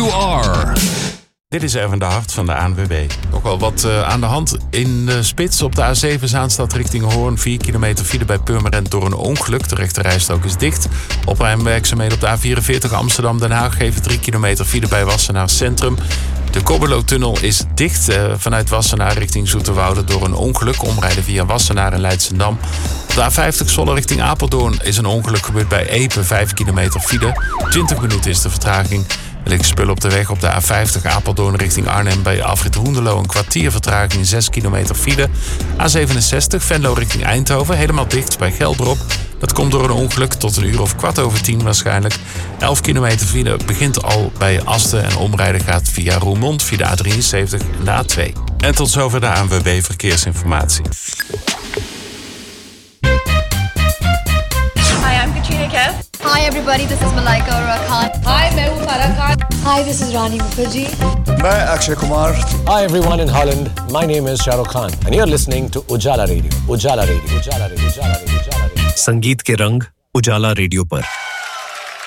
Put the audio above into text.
you are. Dit is Erwin de Hart van de ANWB. Nog wel wat aan de hand in de spits op de A7 Zaanstad richting Hoorn. 4 kilometer file bij Purmerend door een ongeluk. De rechterrijstrook is dicht. Opruimwerkzaamheden op de A44 Amsterdam-Den Haag geven 3 kilometer file bij Wassenaar Centrum. De Kobberlo-tunnel is dicht vanuit Wassenaar richting Zoeterwoude door een ongeluk. Omrijden via Wassenaar en Leidschendam. Op de A50 Zwolle richting Apeldoorn is een ongeluk gebeurd bij Epe. 5 kilometer file. 20 minuten is de vertraging. Er liggen spullen op de weg op de A50 Apeldoorn richting Arnhem bij Afrit Hoenderloo. Een kwartier vertraging, 6 kilometer file. A67 Venlo richting Eindhoven, helemaal dicht bij Geldrop. Dat komt door een ongeluk tot een uur of 10:15 waarschijnlijk. 11 kilometer file begint al bij Asten en omrijden gaat via Roermond, via de A73 en de A2. En tot zover de ANWB Verkeersinformatie. Hi, I'm Katrina Kaif. Hi everybody, this is Malaika Khan. Hi, मैं हूँ Farah Khan. Hi, this is Rani Mukherjee. मैं अक्षय Kumar. Hi everyone in Holland. My name is Shah Rukh Khan and you're listening to Ujala Radio. Ujala Radio. Ujala Radio. Ujala Radio. Ujala Radio. संगीत के रंग उजाला रेडियो पर